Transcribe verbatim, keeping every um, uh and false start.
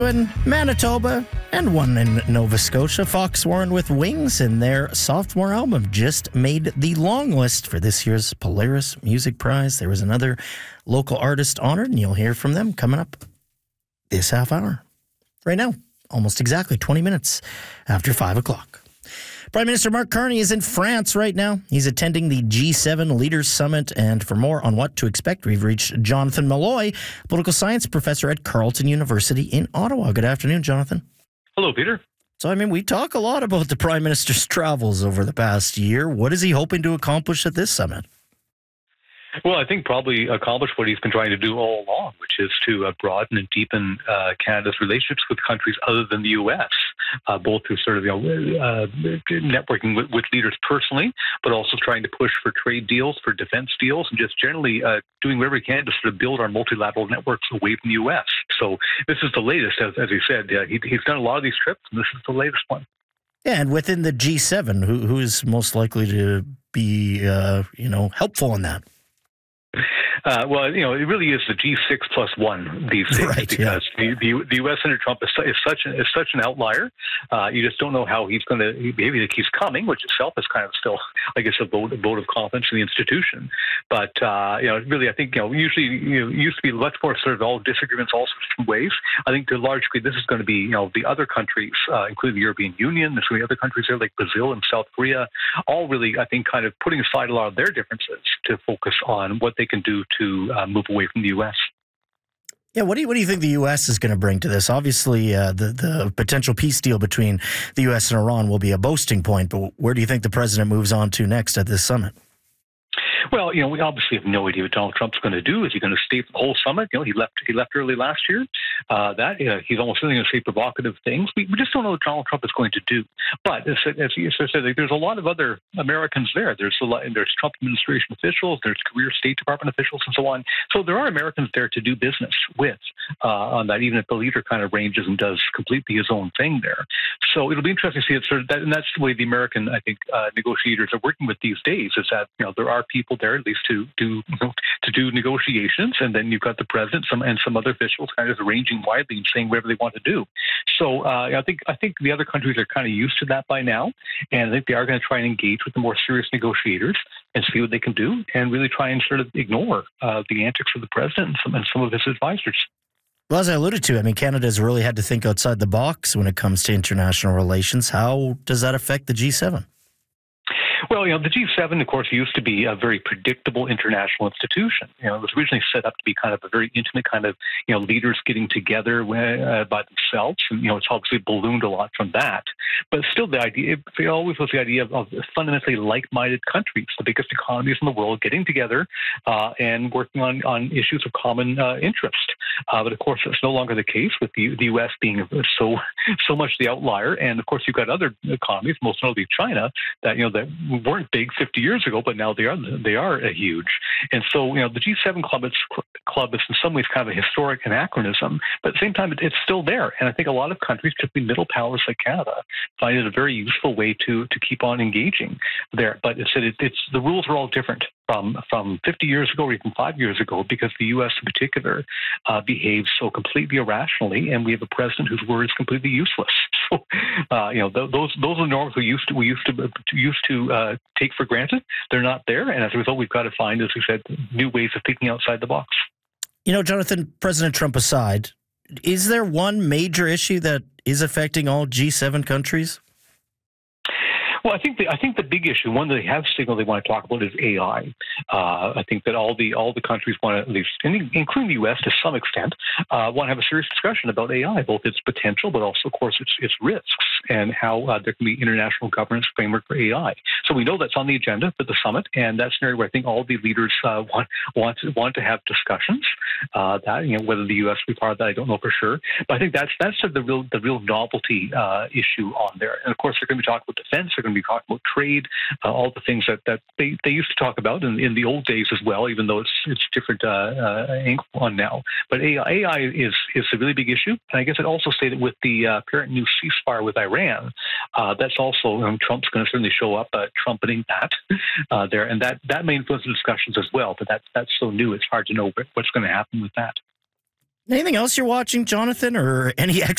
in Manitoba and one in Nova Scotia. Fox Warren with Wings and their sophomore album just made the long list for this year's Polaris Music Prize. There was another local artist honored, and you'll hear from them coming up this half hour. Right now, almost exactly twenty minutes after five o'clock. Prime Minister Mark Carney is in France right now. He's attending the G seven Leaders Summit, and for more on what to expect, we've reached Jonathan Malloy, political science professor at Carleton University in Ottawa. Good afternoon, Jonathan. Hello, Peter. So, I mean, we talk a lot about the Prime Minister's travels over the past year. What is he hoping to accomplish at this summit? Well, I think probably accomplish what he's been trying to do all along, which is to uh, broaden and deepen uh, Canada's relationships with countries other than the U S, uh, both through sort of you know, uh, networking with, with leaders personally, but also trying to push for trade deals, for defense deals, and just generally uh, doing whatever he can to sort of build our multilateral networks away from the U S. So this is the latest, as, as he said. Uh, he, he's done a lot of these trips, and this is the latest one. Yeah, and within the G seven, who who is most likely to be, uh, you know, helpful in that? Uh, well, you know, it really is the G six plus one these days, right, because yeah. the, the the U S under Trump is, is such a, is such an outlier. Uh, you just don't know how he's going to behave. He's coming, which itself is kind of still, I guess, a vote, a vote of confidence in the institution. But uh, you know, really, I think you know, usually you know, it used to be much more sort of all disagreements, all sorts of ways. I think to a large degree, this is going to be you know the other countries, uh, including the European Union, there's going to be other countries there like Brazil and South Korea, all really, I think, kind of putting aside a lot of their differences to focus on what they can do to uh, move away from the U S. Yeah, what do you what do you think the U S is going to bring to this? Obviously, uh, the the potential peace deal between the U S and Iran will be a boasting point, but where do you think the president moves on to next at this summit? Well, you know, we obviously have no idea what Donald Trump's going to do. Is he going to stay for the whole summit? You know, he left. He left early last year. Uh, that you know, he's almost going to say provocative things. We, we just don't know what Donald Trump is going to do. But as, as you said, like, there's a lot of other Americans there. There's a lot. There's Trump administration officials. There's career State Department officials, and so on. So there are Americans there to do business with uh, on that. Even if the leader kind of ranges and does completely his own thing there. So it'll be interesting to see it. Sort of that, and that's the way the American, I think, uh, negotiators are working with these days. Is that you know there are people there at least to do you know, to do negotiations, and then you've got the president some and some other officials kind of arranging widely and saying whatever they want to do. So uh, I think I think the other countries are kind of used to that by now, and I think they are going to try and engage with the more serious negotiators and see what they can do, and really try and sort of ignore uh, the antics of the president and some, and some of his advisors. Well, as I alluded to, I mean, Canada's really had to think outside the box when it comes to international relations. How does that affect the G seven? Well, you know, the G seven, of course, used to be a very predictable international institution. You know, it was originally set up to be kind of a very intimate kind of, you know, leaders getting together uh, by themselves. And, you know, it's obviously ballooned a lot from that. But still, the idea, it always was the idea of, of fundamentally like-minded countries, the biggest economies in the world, getting together uh, and working on, on issues of common uh, interest. Uh, but, of course, it's no longer the case with the, the U S being so so much the outlier. And, of course, you've got other economies, most notably China, that, you know, that weren't big fifty years ago, but now they are they are a huge. And so, you know, the G seven club, it's, club is in some ways kind of a historic anachronism, but at the same time, it, it's still there. And I think a lot of countries, particularly middle powers like Canada, find it a very useful way to to keep on engaging there. But it's, it, it's the rules are all different from from fifty years ago or even five years ago, because the U S in particular uh, behaves so completely irrationally, and we have a president whose word is completely useless. So, uh, you know, th- those those are the norms we used to we used to used to uh, take for granted. They're not there, and as a result, we've got to find, as we said, new ways of thinking outside the box. You know, Jonathan, President Trump aside, is there one major issue that is affecting all G seven countries? Well, I think the I think the big issue, one that they have signaled they want to talk about, is A I. Uh, I think that all the all the countries want to, at least, including the U S to some extent, uh, want to have a serious discussion about A I, both its potential, but also, of course, its its risks, and how uh, there can be international governance framework for A I. So we know that's on the agenda for the summit, and that's an area where I think all the leaders uh, want want to, want to have discussions. Uh, that you know whether the U S will be part of that, I don't know for sure, but I think that's that's sort of the real the real novelty uh, issue on there. And of course, they're going to be talking about defense. They're going to be talking about trade, uh, all the things that, that they, they used to talk about in, in the old days as well, even though it's it's different uh, uh, angle on now. But A I, A I is is a really big issue, and I guess I'd also say that with the uh, apparent new ceasefire with Iran, uh, that's also um, Trump's going to certainly show up uh, trumpeting that uh, there, and that that may influence the discussions as well. But that's that's so new; it's hard to know what's going to happen with that. Anything else you're watching, Jonathan, or any extra